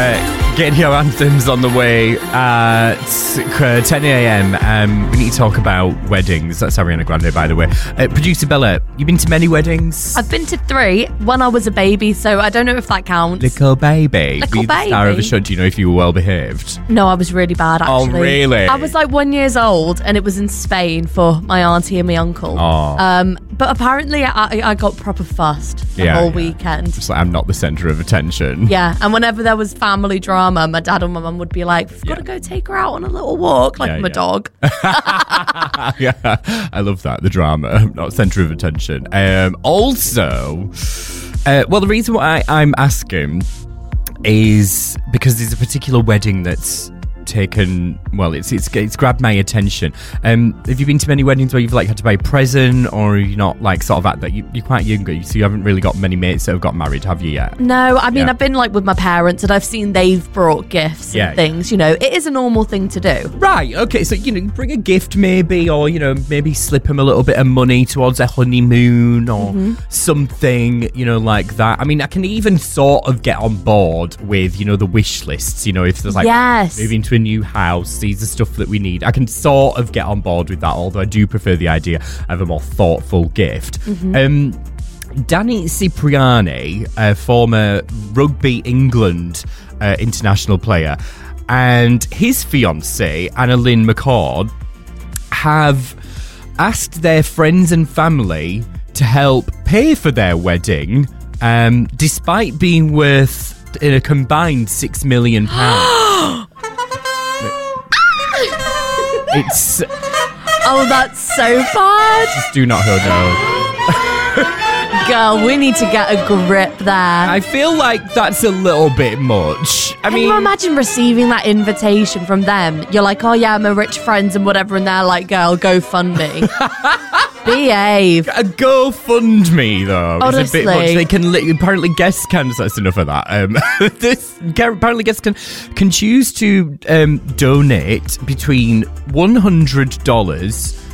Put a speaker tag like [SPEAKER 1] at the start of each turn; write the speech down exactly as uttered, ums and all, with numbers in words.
[SPEAKER 1] Uh, getting your anthems on the way at ten a.m. Um, we need to talk about weddings. That's Ariana Grande, by the way. Uh, Producer Bella, you been to many weddings?
[SPEAKER 2] I've been to three. When I was a baby, so I don't know if that counts.
[SPEAKER 1] Little baby.
[SPEAKER 2] Little
[SPEAKER 1] Were you the
[SPEAKER 2] baby.
[SPEAKER 1] star of the show? Do you know if you were well behaved?
[SPEAKER 2] No, I was really bad,
[SPEAKER 1] Oh,
[SPEAKER 2] actually.
[SPEAKER 1] really?
[SPEAKER 2] I was like one years old, and it was in Spain for my auntie and my uncle.
[SPEAKER 1] Oh.
[SPEAKER 2] Um, but apparently, I, I got proper fussed the
[SPEAKER 1] Yeah,
[SPEAKER 2] whole
[SPEAKER 1] yeah.
[SPEAKER 2] weekend.
[SPEAKER 1] Just like, I'm not the centre of attention.
[SPEAKER 2] Yeah, and whenever there was family drama, my dad and my mum would be like, "We've got to
[SPEAKER 1] Yeah.
[SPEAKER 2] go take her out on a little walk," like
[SPEAKER 1] Yeah,
[SPEAKER 2] my
[SPEAKER 1] yeah.
[SPEAKER 2] dog.
[SPEAKER 1] Yeah, I love that. The drama, not centre of attention. Um, also, uh, well, the reason why I'm asking is because there's a particular wedding that's taken, well, it's it's it's grabbed my attention. Um, have you been to many weddings where you've like had to buy a present, or are you not like sort of at that? You, you're quite younger, so you haven't really got many mates that have got married, have you yet?
[SPEAKER 2] No, I mean,
[SPEAKER 1] Yeah.
[SPEAKER 2] I've been like with my parents, and I've seen they've brought gifts
[SPEAKER 1] Yeah,
[SPEAKER 2] and things. You know, it is a normal thing to do.
[SPEAKER 1] Right, okay, so, you know, bring a gift maybe, or, you know, maybe slip him a little bit of money towards a honeymoon or
[SPEAKER 2] Mm-hmm.
[SPEAKER 1] something, you know, like that. I mean, I can even sort of get on board with, you know, the wish lists, you know, if there's like
[SPEAKER 2] Yes.
[SPEAKER 1] moving to a new house, these are stuff that we need. I can sort of get on board with that, although I do prefer the idea of a more thoughtful gift.
[SPEAKER 2] Mm-hmm.
[SPEAKER 1] Um, Danny Cipriani, a former Rugby England uh, international player, and his fiancée, Anna Lynn McCord, have asked their friends and family to help pay for their wedding, um, despite being worth in a combined six million pounds. It's
[SPEAKER 2] Oh, that's so bad.
[SPEAKER 1] just do not know.
[SPEAKER 2] Girl, we need to get a grip there.
[SPEAKER 1] I feel like that's a little bit much. I
[SPEAKER 2] Can
[SPEAKER 1] mean,
[SPEAKER 2] you imagine receiving that invitation from them? You're like, oh yeah, my rich friends and whatever, and they're like, girl, go fund me. Behave.
[SPEAKER 1] a GoFundMe though is a
[SPEAKER 2] Honestly.
[SPEAKER 1] bit much. They can li- apparently guests can. That's enough of that. Um, this apparently guests can can choose to um, donate between one hundred dollars